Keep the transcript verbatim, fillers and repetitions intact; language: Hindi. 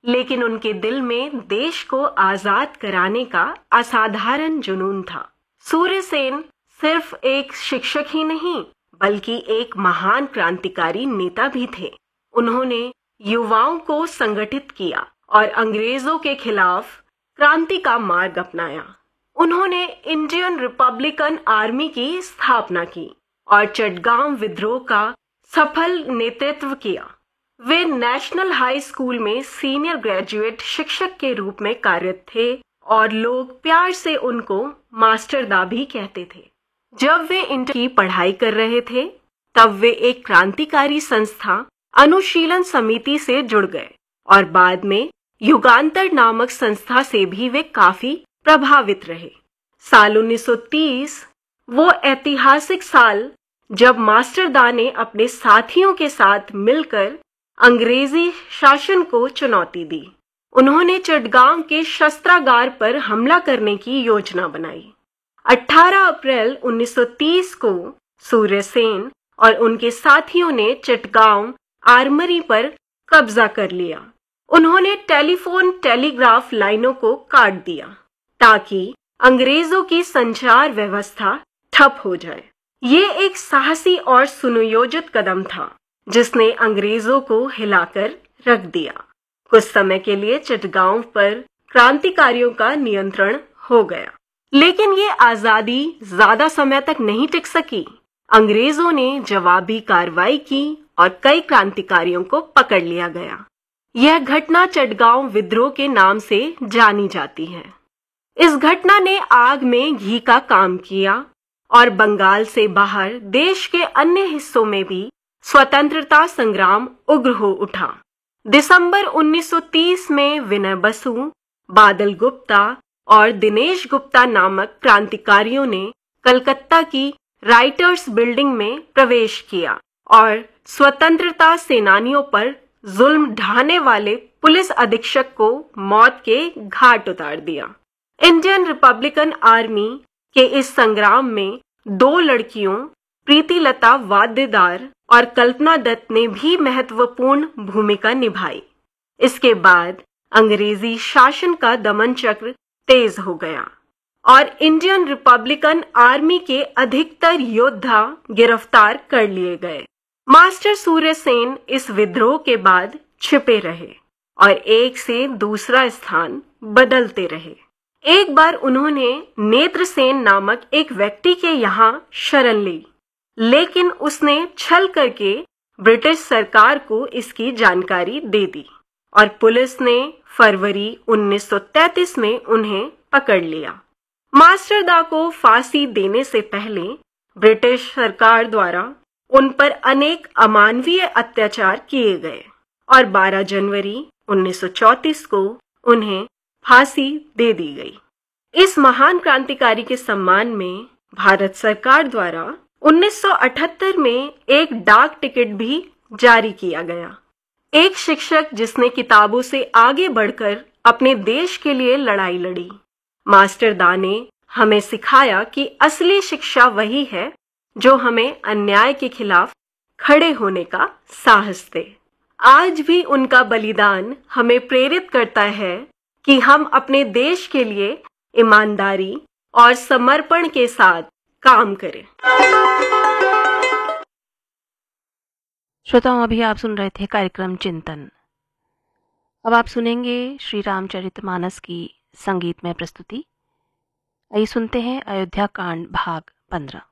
लेकिन उनके दिल में देश को आजाद कराने का असाधारण जुनून था। सूर्यसेन सिर्फ एक शिक्षक ही नहीं बल्कि एक महान क्रांतिकारी नेता भी थे। उन्होंने युवाओं को संगठित किया और अंग्रेजों के खिलाफ क्रांति का मार्ग अपनाया। उन्होंने इंडियन रिपब्लिकन आर्मी की स्थापना की और चटगांव विद्रोह का सफल नेतृत्व किया। वे नेशनल हाई स्कूल में सीनियर ग्रेजुएट शिक्षक के रूप में कार्यरत थे और लोग प्यार से उनको मास्टर दा भी कहते थे। जब वे इंटर की पढ़ाई कर रहे थे तब वे एक क्रांतिकारी संस्था अनुशीलन समिति से जुड़ गए और बाद में युगांतर नामक संस्था से भी वे काफी प्रभावित रहे। साल उन्नीस सौ तीस वो ऐतिहासिक साल जब मास्टर दा ने अपने साथियों के साथ मिलकर अंग्रेजी शासन को चुनौती दी। उन्होंने चटगांव के शस्त्रागार पर हमला करने की योजना बनाई। अठारह अप्रैल उन्नीस सौ तीस को सूर्यसेन और उनके साथियों ने चटगांव आर्मरी पर कब्जा कर लिया। उन्होंने टेलीफोन टेलीग्राफ लाइनों को काट दिया ताकि अंग्रेजों की संचार व्यवस्था ठप हो जाए। ये एक साहसी और सुनियोजित कदम था जिसने अंग्रेजों को हिलाकर रख दिया। कुछ समय के लिए चटगांव पर क्रांतिकारियों का नियंत्रण हो गया, लेकिन ये आजादी ज्यादा समय तक नहीं टिक सकी। अंग्रेजों ने जवाबी कार्रवाई की और कई क्रांतिकारियों को पकड़ लिया गया। यह घटना चटगांव विद्रोह के नाम से जानी जाती है। इस घटना ने आग में घी का काम किया और बंगाल से बाहर देश के अन्य हिस्सों में भी स्वतंत्रता संग्राम उग्र हो उठा। दिसंबर उन्नीस सौ तीस में विनय बसु, बादल गुप्ता और दिनेश गुप्ता नामक क्रांतिकारियों ने कलकत्ता की राइटर्स बिल्डिंग में प्रवेश किया और स्वतंत्रता सेनानियों पर जुल्म ढाने वाले पुलिस अधीक्षक को मौत के घाट उतार दिया। इंडियन रिपब्लिकन आर्मी के इस संग्राम में दो लड़कियों प्रीतिलता वाद्यदार और कल्पना दत्त ने भी महत्वपूर्ण भूमिका निभाई। इसके बाद अंग्रेजी शासन का दमन चक्र तेज हो गया और इंडियन रिपब्लिकन आर्मी के अधिकतर योद्धा गिरफ्तार कर लिए गए। मास्टर सूर्यसेन इस विद्रोह के बाद छिपे रहे और एक से दूसरा स्थान बदलते रहे। एक बार उन्होंने नेत्रसेन नामक एक व्यक्ति के यहाँ शरण ली, लेकिन उसने छल करके ब्रिटिश सरकार को इसकी जानकारी दे दी और पुलिस ने फरवरी उन्नीस सौ तैंतीस में उन्हें पकड़ लिया। मास्टर दा को फांसी देने से पहले ब्रिटिश सरकार द्वारा उन पर अनेक अमानवीय अत्याचार किए गए और बारह जनवरी उन्नीस सौ चौंतीस को उन्हें फांसी दे दी गई। इस महान क्रांतिकारी के सम्मान में भारत सरकार द्वारा उन्नीस सौ अठहत्तर में एक डाक टिकट भी जारी किया गया। एक शिक्षक जिसने किताबों से आगे बढ़कर अपने देश के लिए लड़ाई लड़ी। मास्टर दा ने हमें सिखाया कि असली शिक्षा वही है जो हमें अन्याय के खिलाफ खड़े होने का साहस दे। आज भी उनका बलिदान हमें प्रेरित करता है कि हम अपने देश के लिए ईमानदारी और समर्पण के साथ काम करें। श्रोताओं, अभी आप सुन रहे थे कार्यक्रम चिंतन। अब आप सुनेंगे श्री रामचरितमानस की संगीत में प्रस्तुति। आइए सुनते हैं अयोध्या कांड भाग पंद्रह।